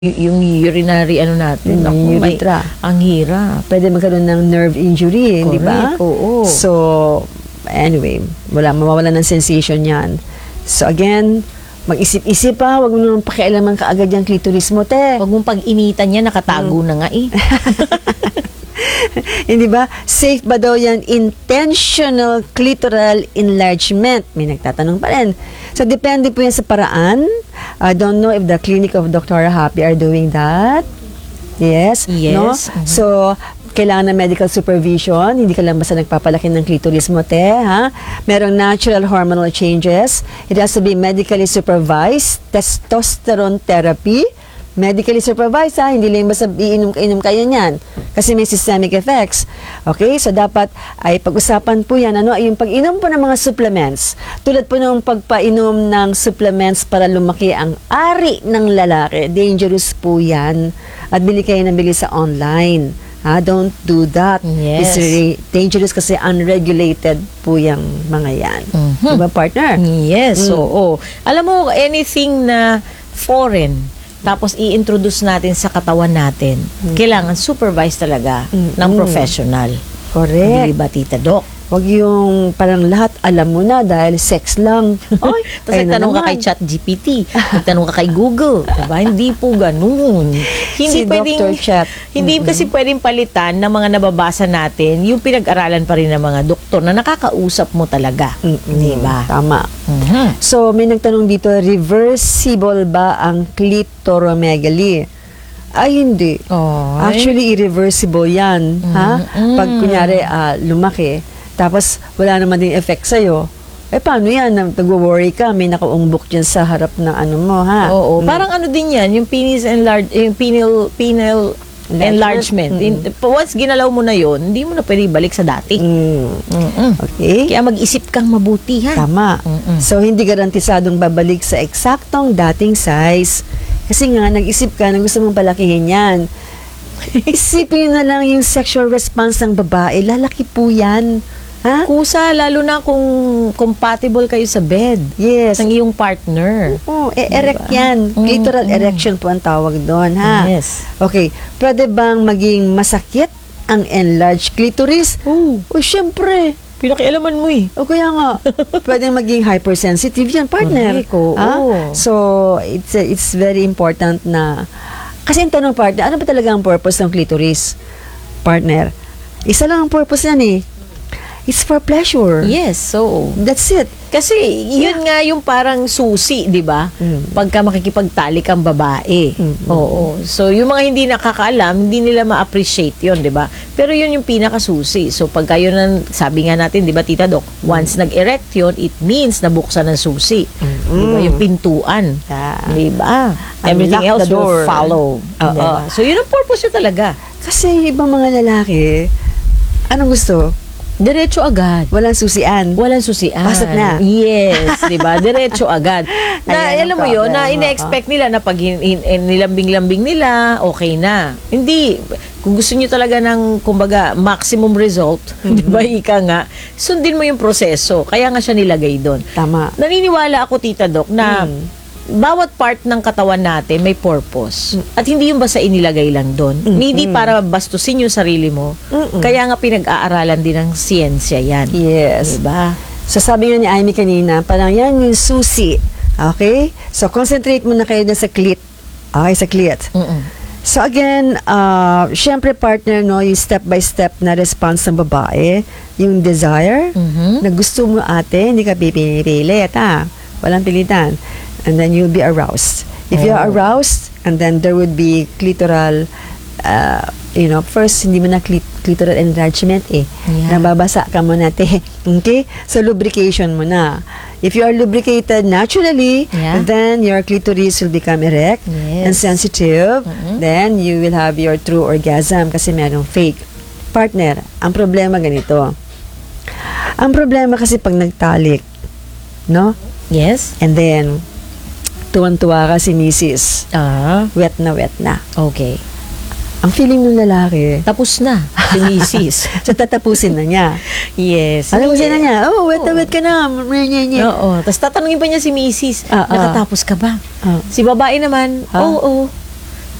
Yung urinary ano natin, naku, urethra. ang hirap. Pwede magkaroon ng nerve injury, di ba? Correct, oo. So, anyway, mawawala ng sensation yan. So again, mag-isip-isip pa, huwag mo naman pakialaman kaagad yung clitoris mo, te. Huwag mong pag-initan niya, nakatago na nga eh. Hindi ba? Safe ba daw yan intentional clitoral enlargement? May nagtatanong pa rin. So, depende po yan sa paraan. I don't know if the clinic of Dr. Happy are doing that. Yes. Yes. No? Mhm. So, kailangan ng medical supervision. Hindi ka lang basta nagpapalaki ng clitoris mo, te. Ha? Merong natural hormonal changes. It has to be medically supervised. Testosterone therapy. Medically supervised, ha? Hindi lang basta iinom kayo niyan. Kasi may systemic effects. Okay? So, dapat ay pag-usapan po yan. Ano? Yung pag-inom po ng mga supplements. Tulad po ng pagpainom ng supplements para lumaki ang ari ng lalaki. Dangerous po yan. At bili kayo ng bili sa online. Ha? Don't do that. Yes. It's really dangerous kasi unregulated po yung mga yan. Mhm. Diba, partner? Yes, oo. Alam mo, anything na foreign, tapos i-introduce natin sa katawan natin, kailangan supervise talaga ng professional. Correct. Hindi ba, Tita Doc? Huwag yung parang lahat alam mo na dahil sex lang. Oy, Tapos nagtanong ka kay ChatGPT, nagtanong ka kay Google, diba? Hindi po ganun. Hindi Si pwedeng, Dr. Chat. hindi kasi pwedeng palitan ng mga nababasa natin, yung pinag-aralan pa rin ng mga doktor na nakakausap mo talaga. Diba? Tama. Mhm. So, may nagtanong dito, reversible ba ang clitoromegaly? Ay, hindi. Ay. Actually, irreversible yan. Ha? Pag kunyari, lumaki, tapos wala naman din effect sa'yo, paano yan? Nag-worry ka, may nakaumbok dyan sa harap ng ano mo, ha? Oo. Parang ano din yan, yung penis yung penile enlargement. Once ginalaw mo na yon, hindi mo na pwede balik sa dati. Okay? Kaya mag-isip kang mabuti, ha? Tama. So, hindi garantisadong babalik sa eksaktong dating size. Kasi nga, nag-isip ka na gusto mong palakihin yan. Isipin na lang yung sexual response ng babae. Lalaki po yan. Ha? Kusa, lalo na kung compatible kayo sa bed. Yes. Ng iyong partner. Oo, erect yan. Clitoral erection po ang tawag doon, ha? Yes. Okay. Pwede bang maging masakit ang enlarged clitoris? O, syempre. Pinakialaman mo eh. O kaya nga, pwede maging hypersensitive yan, partner. Correct, oo. Ha? So, it's very important na, kasi yung tanong, partner, ano ba talaga ang purpose ng clitoris? Partner, isa lang ang purpose yan eh. It's for pleasure. Yes, so That's it. kasi yun nga yung parang susi, 'di ba? Pagka makikipagtalik ang babae. Oo. So yung mga hindi nakakaalam, hindi nila ma-appreciate 'yon, 'di ba? Pero yun yung pinakasusi. So pagka yun ang sabi nga natin, 'di ba, Tita Doc? Once nag-erect yun, it means nabuksan ng susi. 'Di ba? Yung pintuan. Yeah. 'Di ba? Everything Unlock else the door. will follow. 'Di ba? So yun ang purpose yun talaga. Kasi ibang mga lalaki, anong gusto? Diretso agad. Walang susian. Walang susian. Pasok na. Yes, 'di ba? Diretso agad. Na Ayan ang alam mo 'yon, na problema. ina-expect nila na pag nilambing-lambing nila, okay na. Hindi kung gusto niyo talaga ng kumbaga maximum result, 'di ba? Ika nga, sundin mo yung proseso. Kaya nga siya nilagay doon. Tama. Naniniwala ako, Tita Doc, na bawat part ng katawan natin may purpose. At hindi yung basta inilagay lang doon. Hindi para bastusin yung sarili mo. Kaya nga pinag-aaralan din ng siyensya yan. Yes. Diba? So sabi nga ni Amy kanina, parang yan yung susi. Okay? So concentrate muna kayo dun sa clit. Okay, sa clit. So again, syempre partner, no, yung step-by-step na response ng babae, yung desire, na gusto mo ate, hindi ka pipinipilit, ha? Walang pilitan. And then you'll be aroused. If you're aroused, and then there would be clitoral, first, hindi mo na clitoral enlargement eh. Yeah. Nababasa ka muna, te. Okay? So, lubrication mo na. If you are lubricated naturally, then your clitoris will become erect and sensitive. Then, you will have your true orgasm kasi merong fake. Partner, ang problema ganito. Ang problema kasi pag nagtalik, no? Yes? And then, tuwan-tuwa ka si Mrs. Wet na. Okay. Ang feeling ng lalaki, Tapos na. Si Mrs. so tatapusin na niya. Yes. Tatapusin na niya. Oh, wet na wet ka na. Oo. Tapos tatanungin pa niya si Mrs. Nakatapos ka ba? Si babae naman, oo.